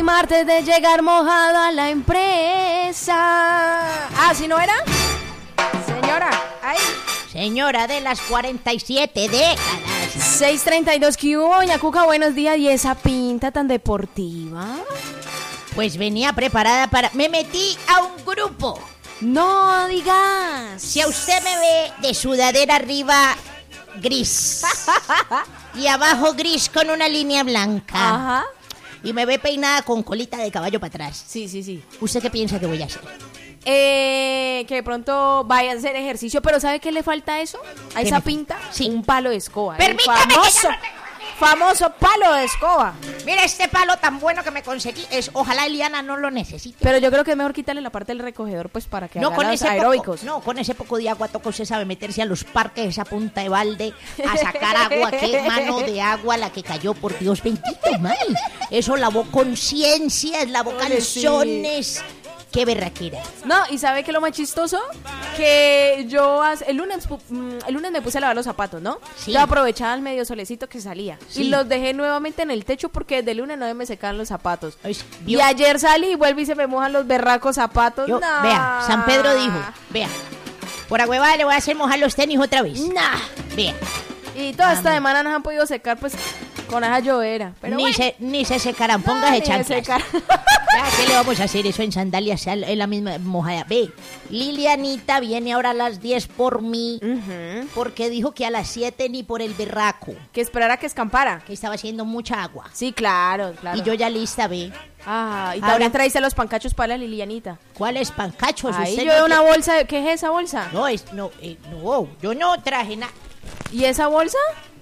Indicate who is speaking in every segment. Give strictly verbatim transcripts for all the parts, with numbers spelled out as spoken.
Speaker 1: martes de llegar mojado a la empresa. Ah, ¿sí no era? Señora, ay.
Speaker 2: Señora de las cuarenta y siete décadas.
Speaker 1: seis treinta y dos, ¿qué hubo, doña Cuca? Buenos días. ¿Y esa pinta tan deportiva?
Speaker 2: Pues venía preparada para... Me metí a un grupo.
Speaker 1: No digas.
Speaker 2: Si a usted me ve de sudadera arriba gris y abajo gris con una línea blanca.
Speaker 1: Ajá.
Speaker 2: Y me ve peinada con colita de caballo para atrás.
Speaker 1: Sí, sí, sí.
Speaker 2: ¿Usted qué piensa que voy a hacer?
Speaker 1: Eh, que de pronto vaya a hacer ejercicio, pero ¿sabe qué le falta a eso? A esa pinta,
Speaker 2: sí.
Speaker 1: Un palo de escoba.
Speaker 2: Permítame,
Speaker 1: famoso,
Speaker 2: que ya no...
Speaker 1: famoso palo de escoba.
Speaker 2: Mira este palo tan bueno que me conseguí. Es, ojalá Eliana no lo necesite.
Speaker 1: Pero yo creo que es mejor quitarle la parte del recogedor, pues para que
Speaker 2: no,
Speaker 1: haga
Speaker 2: con
Speaker 1: los
Speaker 2: ese
Speaker 1: aeróbicos.
Speaker 2: Poco, no, con ese poco de agua toca, usted sabe meterse a los parques, esa punta de balde, a sacar agua. Qué mano de agua la que cayó, por Dios bendito, mal. Eso lavó conciencias, lavó canciones. Sí. Qué berraquera.
Speaker 1: No, ¿y sabe qué es lo más chistoso? Que yo el lunes el lunes me puse a lavar los zapatos, ¿no?
Speaker 2: Sí.
Speaker 1: Yo aprovechaba el medio solecito que salía.
Speaker 2: Sí.
Speaker 1: Y los dejé nuevamente en el techo porque desde el lunes no me secaban los zapatos.
Speaker 2: Ay,
Speaker 1: y ayer salí y vuelvo y se me mojan los berracos zapatos.
Speaker 2: Yo,
Speaker 1: nah.
Speaker 2: Vea, San Pedro dijo, vea, por agüevada le voy a hacer mojar los tenis otra vez.
Speaker 1: Nah.
Speaker 2: Vea.
Speaker 1: Y toda esta semana nos han podido secar, pues, con esa llovera. Pero
Speaker 2: ni,
Speaker 1: bueno.
Speaker 2: se, ni se secarán, póngase chanclas. ¿Qué le vamos a hacer? Eso en sandalias, en la misma mojada. Ve, Lilianita viene ahora a las diez por mí, uh-huh. porque dijo que a las siete ni por el berraco.
Speaker 1: Que esperara que escampara.
Speaker 2: Que estaba haciendo mucha agua.
Speaker 1: Sí, claro, claro.
Speaker 2: Y yo ya lista, ve.
Speaker 1: Ah, y también traíste los pancachos para la Lilianita.
Speaker 2: ¿Cuáles pancachos?
Speaker 1: Ahí yo veo no una te... bolsa. De... ¿Qué es esa bolsa?
Speaker 2: No, es, no, eh, no, yo no traje nada.
Speaker 1: ¿Y esa bolsa?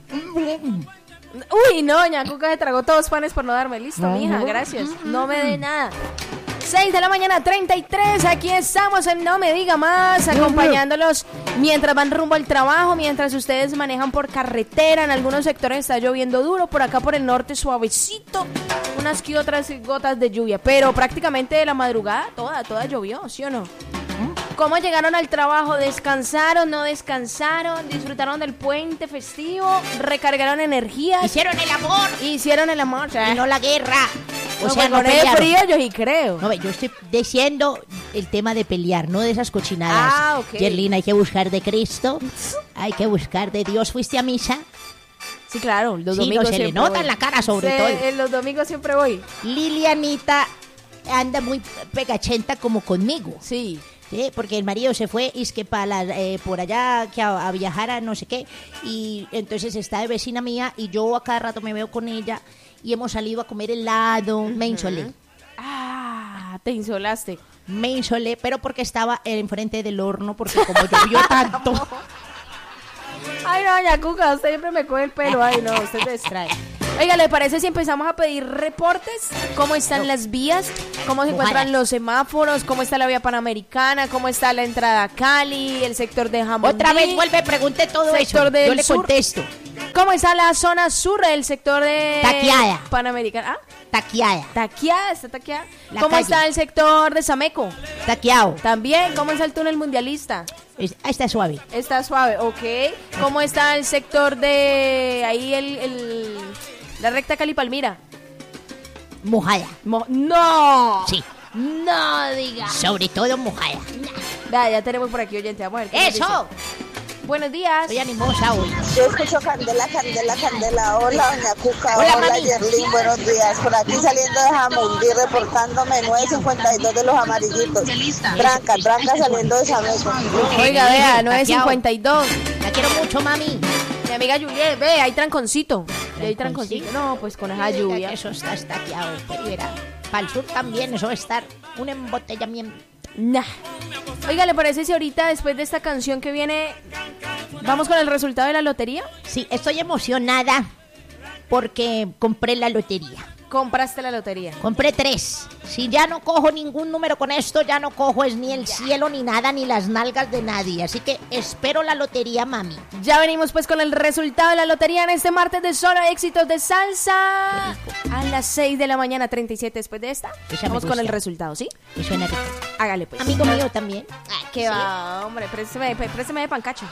Speaker 1: Uy, no, doña Cuca se tragó todos los panes por no darme. Listo, uh-huh. mija, gracias. No me dé nada. seis de la mañana, treinta y tres. Aquí estamos en No Me Diga Más, acompañándolos mientras van rumbo al trabajo, mientras ustedes manejan por carretera. En algunos sectores está lloviendo duro, por acá por el norte suavecito, unas que otras gotas de lluvia, pero prácticamente de la madrugada toda, toda llovió, ¿sí o no? ¿Cómo llegaron al trabajo? ¿Descansaron? ¿No descansaron? ¿Disfrutaron del puente festivo? ¿Recargaron energías?
Speaker 2: ¿Hicieron el amor?
Speaker 1: Hicieron el amor, ¿sabes?
Speaker 2: Y no la guerra.
Speaker 1: O no, sea, no pelearon. Frío yo sí creo.
Speaker 2: No, yo estoy diciendo el tema de pelear, no de esas cochinadas.
Speaker 1: Ah, ok.
Speaker 2: Yerlina, hay que buscar de Cristo, hay que buscar de Dios. ¿Fuiste a misa?
Speaker 1: Sí, claro, los
Speaker 2: sí,
Speaker 1: domingos
Speaker 2: no, se
Speaker 1: siempre
Speaker 2: le nota
Speaker 1: voy.
Speaker 2: En la cara sobre
Speaker 1: se,
Speaker 2: todo.
Speaker 1: En los domingos siempre voy.
Speaker 2: Lilianita anda muy pegachenta como conmigo.
Speaker 1: Sí.
Speaker 2: Sí, porque el marido se fue y es que para la, eh, por allá que a, a viajar a no sé qué, y entonces está de vecina mía y yo a cada rato me veo con ella y hemos salido a comer helado. Uh-huh. Me insolé.
Speaker 1: Ah, te insolaste.
Speaker 2: Me insolé, pero porque estaba enfrente del horno, porque como llovió tanto.
Speaker 1: Ay, no, doña Cuca, usted siempre me coge el pelo. Ay, no, usted se distrae. Oiga, ¿le parece si empezamos a pedir reportes? ¿Cómo están no. las vías? ¿Cómo se encuentran los semáforos? ¿Cómo está la vía Panamericana? ¿Cómo está la entrada a Cali? ¿El sector de Jamundí?
Speaker 2: Otra vez vuelve, pregunte todo
Speaker 1: sector
Speaker 2: eso.
Speaker 1: Del
Speaker 2: Yo le
Speaker 1: sur.
Speaker 2: contesto.
Speaker 1: ¿Cómo está la zona sur del sector de...
Speaker 2: Taquiada.
Speaker 1: Panamericana? ¿Ah?
Speaker 2: Taquiada.
Speaker 1: Taquiada, está taquiada.
Speaker 2: La
Speaker 1: ¿Cómo
Speaker 2: calle.
Speaker 1: está el sector de Sameco?
Speaker 2: Taquiado.
Speaker 1: También. ¿Cómo está el túnel mundialista?
Speaker 2: Es, está suave.
Speaker 1: Está suave, ok. ¿Cómo está el sector de... ahí el... el la recta Cali Palmira?
Speaker 2: Mojada.
Speaker 1: Mo- ¡No!
Speaker 2: Sí.
Speaker 1: No diga.
Speaker 2: Sobre todo mojada.
Speaker 1: Vea, ya tenemos por aquí oyente. Vamos a ver qué nos
Speaker 2: ¡Eso!
Speaker 1: dice. Buenos días.
Speaker 2: Estoy animosa hoy.
Speaker 3: Yo escucho Candela, Candela, Candela. Hola, doña Cuca.
Speaker 2: Hola,
Speaker 3: Hola,
Speaker 2: mami.
Speaker 3: Yerlin. Buenos días. Por aquí saliendo de Jamundí, reportándome nueve cincuenta y dos de los amarillitos. Tranca, tranca saliendo de Sameco.
Speaker 1: Oiga, vea, nueve cincuenta y dos.
Speaker 2: La quiero mucho, mami.
Speaker 1: Mi amiga Juliet, ve, hay tranconcito. ¿Y hay tranconcito? No, pues con esa lluvia.
Speaker 2: Eso está estaqueado. Pero verá, para el sur también eso va a estar un embotellamiento.
Speaker 1: Nah. Oiga, ¿le parece si ahorita, después de esta canción que viene, vamos con el resultado de la lotería?
Speaker 2: Sí, estoy emocionada porque compré la lotería.
Speaker 1: Compraste la lotería.
Speaker 2: Compré tres. Si ya no cojo ningún número con esto, ya no cojo es ni el cielo, ni nada, ni las nalgas de nadie. Así que espero la lotería, mami.
Speaker 1: Ya venimos pues con el resultado de la lotería en este martes de solo éxitos de salsa. A las seis de la mañana, treinta y siete después de esta.
Speaker 2: Esa
Speaker 1: vamos
Speaker 2: me
Speaker 1: con el
Speaker 2: gusta.
Speaker 1: resultado, ¿sí?
Speaker 2: Me suena rico.
Speaker 1: Hágale pues.
Speaker 2: Amigo mío también.
Speaker 1: Ay, qué va, hombre, présteme, présteme de pancacho.